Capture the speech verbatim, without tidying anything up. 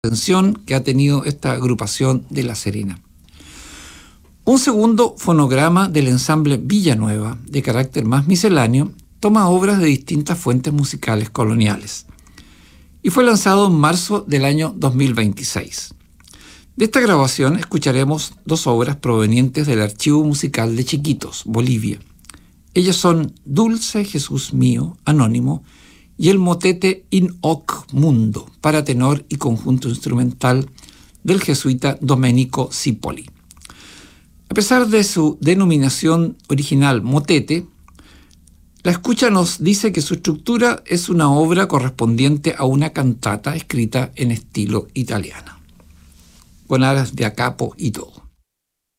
atención que ha tenido esta agrupación de La Serena. Un segundo fonograma del ensamble Villanueva, de carácter más misceláneo, toma obras de distintas fuentes musicales coloniales y fue lanzado en marzo del año dos mil veintiséis. De esta grabación escucharemos dos obras provenientes del Archivo Musical de Chiquitos, Bolivia. Ellas son Dulce Jesús Mío, anónimo, y el motete In Hoc Mundo, para tenor y conjunto instrumental del jesuita Domenico Cipoli. A pesar de su denominación original motete, la escucha nos dice que su estructura es una obra correspondiente a una cantata escrita en estilo italiano, con aras de a capo y todo.